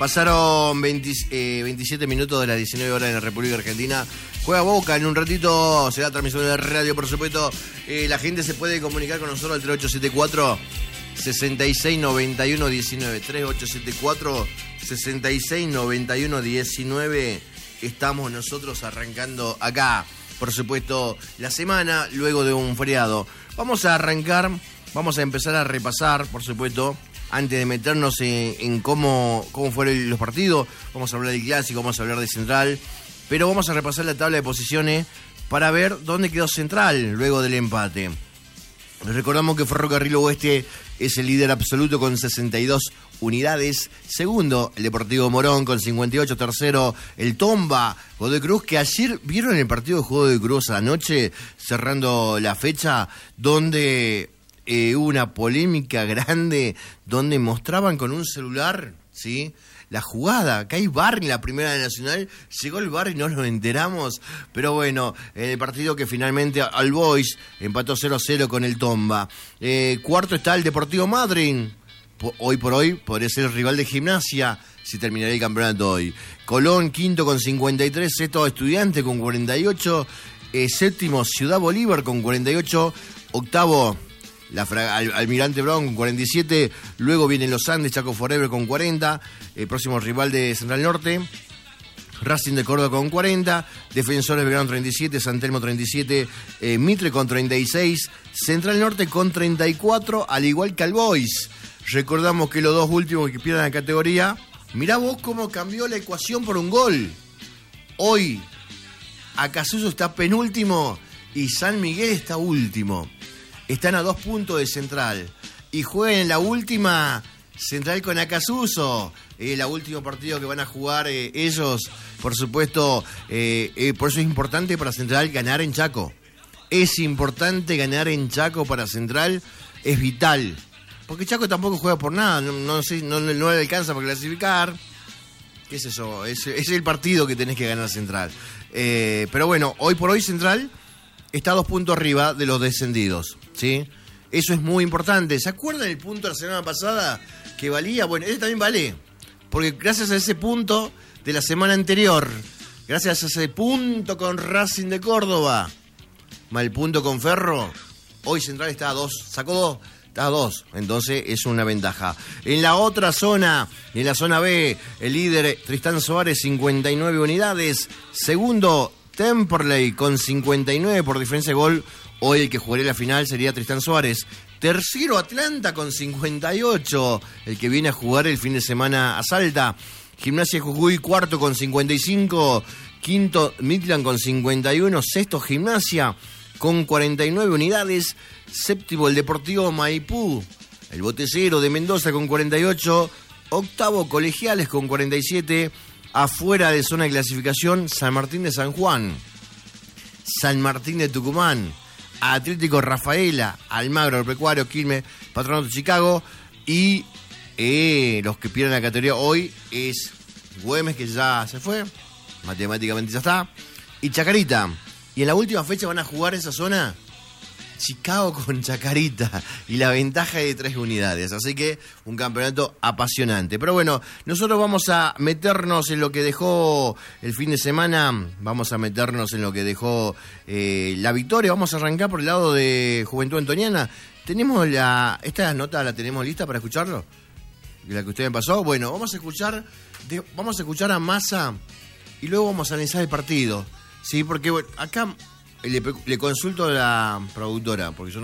Pasaron 27 minutos de las 19 horas en la República Argentina. Juega Boca, en un ratito será transmisión de radio, por supuesto. La gente se puede comunicar con nosotros al 3874 6691 19. 3874 6691 19. Estamos nosotros arrancando acá, por supuesto, la semana luego de un feriado. Vamos a arrancar, vamos a empezar a repasar, por supuesto, antes de meternos en cómo fueron los partidos. Vamos a hablar del Clásico, vamos a hablar de Central, pero vamos a repasar la tabla de posiciones para ver dónde quedó Central luego del empate. Recordamos que Ferrocarril Oeste es el líder absoluto con 62 unidades. Segundo, el Deportivo Morón con 58. Tercero, el Tomba, Godoy Cruz, que ayer vieron el partido de Godoy Cruz anoche, cerrando la fecha, donde hubo una polémica grande, donde mostraban con un celular, ¿sí?, la jugada. Acá hay VAR en la Primera de Nacional, llegó el VAR y no nos enteramos, pero bueno, en el partido que finalmente All Boys empató 0-0 con el Tomba. Cuarto está el Deportivo Madryn, hoy por hoy podría ser el rival de Gimnasia si terminaría el campeonato hoy. Colón quinto con 53, sexto Estudiante con 48, séptimo Ciudad Bolívar con 48, octavo Almirante Brown con 47, luego vienen los Andes, Chaco Forever con 40, próximo rival de Central Norte, Racing de Córdoba con 40, Defensores Belgrano 37, San Telmo 37, Mitre con 36, Central Norte con 34, al igual que All Boys. Recordamos que los dos últimos que pierden la categoría, mirá vos cómo cambió la ecuación por un gol. Hoy Acasuso está penúltimo y San Miguel está último. Están a 2 puntos de Central y juegan en la última Central con Acasuso, el último partido que van a jugar ellos, por supuesto. Por eso es importante para Central ganar en Chaco. Es importante ganar en Chaco para Central, es vital, porque Chaco tampoco juega por nada, no le alcanza para clasificar. ¿Qué es eso? Es el partido que tenés que ganar Central. Pero bueno, hoy por hoy Central está a 2 puntos arriba de los descendidos, ¿sí? Eso es muy importante. ¿Se acuerdan el punto de la semana pasada que valía? Bueno, ese también vale, porque gracias a ese punto de la semana anterior, gracias a ese punto con Racing de Córdoba, mal punto con Ferro, hoy Central está a 2, sacó 2, está a 2, entonces es una ventaja. En la otra zona, en la zona B, el líder Tristán Suárez, 59 unidades, segundo Temperley con 59 por diferencia de gol. Hoy el que jugaría la final sería Tristán Suárez. Tercero Atlanta con 58, el que viene a jugar el fin de semana a Salta. Gimnasia Jujuy cuarto con 55, quinto Midland con 51, sexto Gimnasia con 49 unidades, séptimo el Deportivo Maipú, el Botecero de Mendoza con 48, octavo Colegiales con 47, afuera de zona de clasificación San Martín de San Juan, San Martín de Tucumán, Atlético Rafaela, Almagro, Agropecuario, Quilmes, Patronato Chicago, y los que pierden la categoría hoy es Güemes, que ya se fue, matemáticamente ya está, y Chacarita. Y en la última fecha van a jugar esa zona Chicago con Chacarita, y la ventaja es de 3 unidades, así que un campeonato apasionante. Pero bueno, nosotros vamos a meternos en lo que dejó el fin de semana, vamos a meternos en lo que dejó la victoria. Vamos a arrancar por el lado de Juventud Antoniana. Tenemos esta nota la tenemos lista para escucharlo, la que usted me pasó. Bueno, vamos a escuchar a Massa y luego vamos a analizar el partido, sí, porque bueno, acá le consulto a la productora, porque yo no